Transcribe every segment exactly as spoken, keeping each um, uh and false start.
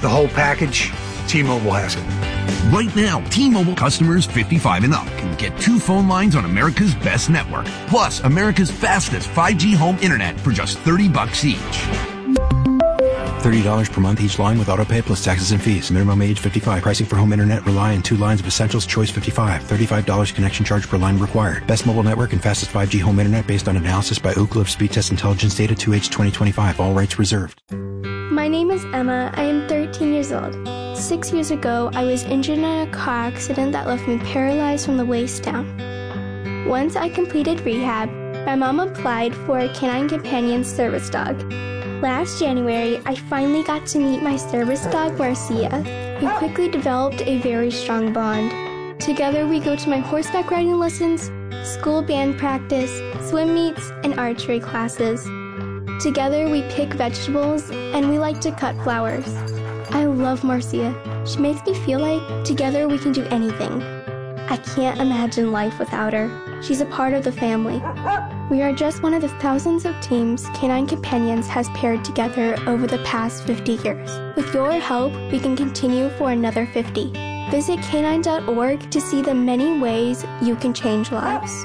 the whole package, T-Mobile has it. Right now, T-Mobile customers fifty-five and up can get two phone lines on America's best network, plus America's fastest five G home internet for just thirty bucks each. thirty dollars per month each line with autopay plus taxes and fees. Minimum age fifty-five. Pricing for home internet rely on two lines of Essentials Choice fifty-five. thirty-five dollars connection charge per line required. Best mobile network and fastest five G home internet based on analysis by Ookla of Speed Test Intelligence Data two H twenty twenty-five. All rights reserved. My name is Emma. I am thirteen years old. Six years ago, I was injured in a car accident that left me paralyzed from the waist down. Once I completed rehab, my mom applied for a Canine Companion service dog. Last January, I finally got to meet my service dog, Marcia. We quickly developed a very strong bond. Together, we go to my horseback riding lessons, school band practice, swim meets, and archery classes. Together, we pick vegetables, and we like to cut flowers. I love Marcia. She makes me feel like together we can do anything. I can't imagine life without her. She's a part of the family. We are just one of the thousands of teams Canine Companions has paired together over the past fifty years. With your help, we can continue for another fifty. Visit canine dot org to see the many ways you can change lives.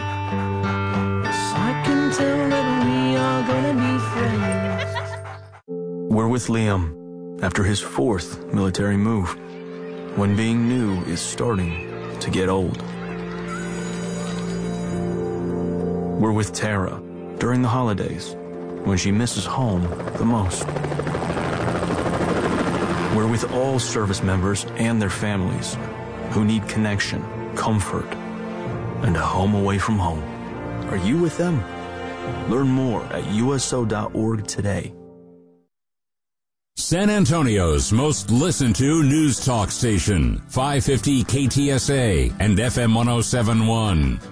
I can tell that we are gonna be friends. We're with Liam after his fourth military move, when being new is starting to get old. We're with Tara during the holidays, when she misses home the most. We're with all service members and their families who need connection, comfort, and a home away from home. Are you with them? Learn more at U S O dot org today. San Antonio's most listened to news talk station, five fifty K T S A and F M one oh seven point one.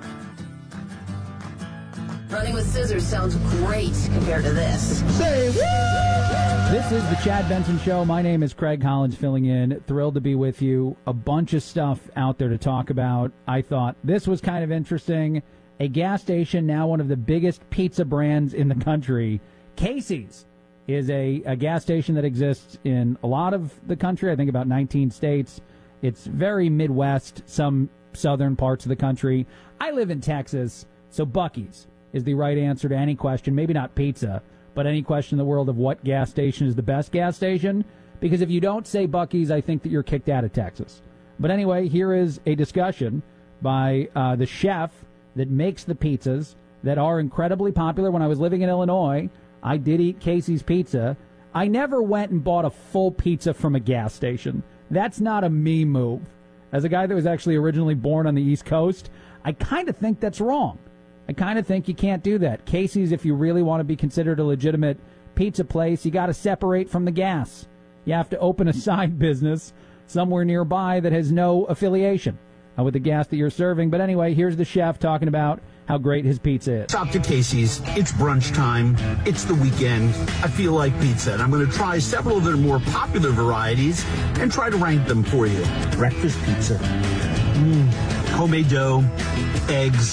Running with scissors sounds great compared to this. Say woo! This is the Chad Benson Show. My name is Craig Collins filling in. Thrilled to be with you. A bunch of stuff out there to talk about. I thought this was kind of interesting. A gas station, now one of the biggest pizza brands in the country, Casey's, is a, a gas station that exists in a lot of the country, I think about nineteen states. It's very Midwest, some southern parts of the country. I live in Texas, so Buc-ee's is the right answer to any question. Maybe not pizza, but any question in the world of what gas station is the best gas station. Because if you don't say Buc-ee's, I think that you're kicked out of Texas. But anyway, here is a discussion by uh, the chef that makes the pizzas that are incredibly popular. When I was living in Illinois, I did eat Casey's Pizza. I never went and bought a full pizza from a gas station. That's not a me move. As a guy that was actually originally born on the East Coast, I kind of think that's wrong. I kind of think you can't do that. Casey's, if you really want to be considered a legitimate pizza place, you got to separate from the gas. You have to open a side business somewhere nearby that has no affiliation uh, with the gas that you're serving. But anyway, here's the chef talking about how great his pizza is. Stop to Casey's. It's brunch time. It's the weekend. I feel like pizza, and I'm going to try several of their more popular varieties and try to rank them for you. Breakfast pizza. Mm. Homemade dough, eggs,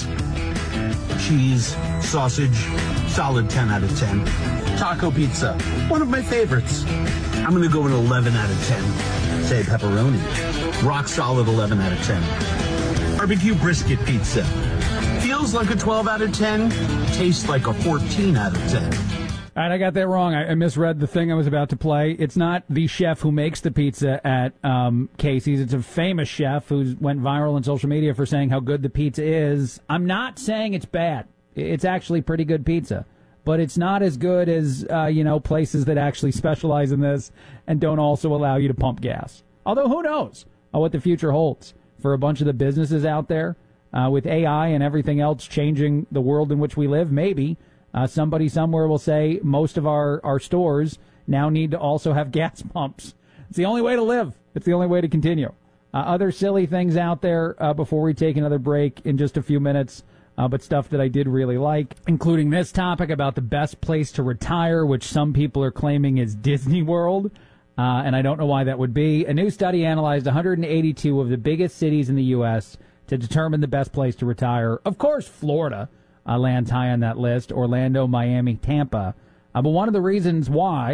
cheese, sausage, solid ten out of ten. Taco pizza, one of my favorites. I'm going to go an eleven out of ten. Say pepperoni. Rock solid eleven out of ten. Barbecue brisket pizza. Feels like a twelve out of ten. Tastes like a fourteen out of ten. All right, I got that wrong. I, I misread the thing I was about to play. It's not the chef who makes the pizza at um, Casey's. It's a famous chef who went viral on social media for saying how good the pizza is. I'm not saying it's bad. It's actually pretty good pizza. But it's not as good as, uh, you know, places that actually specialize in this and don't also allow you to pump gas. Although, who knows uh, what the future holds for a bunch of the businesses out there. Uh, with A I and everything else changing the world in which we live, maybe uh, somebody somewhere will say most of our, our stores now need to also have gas pumps. It's the only way to live. It's the only way to continue. Uh, other silly things out there uh, before we take another break in just a few minutes, uh, but stuff that I did really like, including this topic about the best place to retire, which some people are claiming is Disney World. Uh, and I don't know why that would be. A new study analyzed one hundred eighty-two of the biggest cities in the U S to determine the best place to retire. Of course, Florida uh, lands high on that list, Orlando, Miami, Tampa. Uh, but one of the reasons why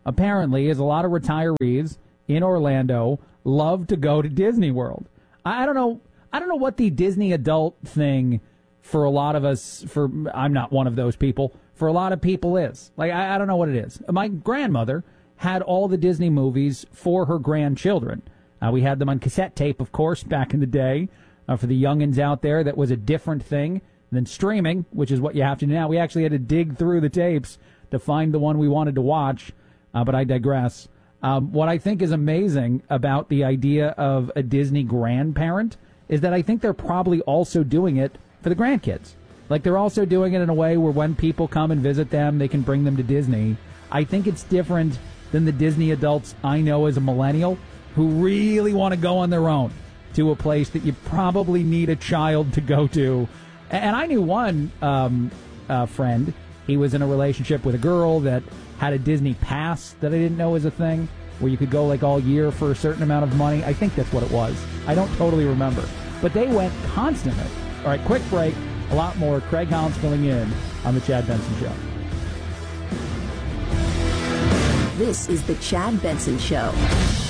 apparently, is a lot of retirees in Orlando love to go to Disney World. I, I don't know. I don't know what the Disney adult thing for a lot of us, for I'm not one of those people, for a lot of people is. Like, I, I don't know what it is. My grandmother had all the Disney movies for her grandchildren. Uh, we had them on cassette tape, of course, back in the day. Uh, for the youngins out there, that was a different thing than streaming, which is what you have to do now. We actually had to dig through the tapes to find the one we wanted to watch, uh, but I digress. Um, what I think is amazing about the idea of a Disney grandparent is that I think they're probably also doing it for the grandkids. Like, they're also doing it in a way where when people come and visit them, they can bring them to Disney. I think it's different than the Disney adults I know as a millennial who really want to go on their own to a place that you probably need a child to go to. And I knew one um, uh, friend. He was in a relationship with a girl that had a Disney pass that I didn't know was a thing, where you could go like all year for a certain amount of money. I think that's what it was. I don't totally remember. But they went constantly. All right, quick break. A lot more. Craig Collins filling in on the Chad Benson Show. This is the Chad Benson Show.